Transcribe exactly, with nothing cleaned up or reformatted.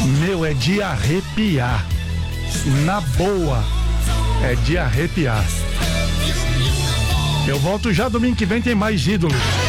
Meu, é de arrepiar. Na boa, é de arrepiar. Eu volto já domingo que vem, tem mais ídolos.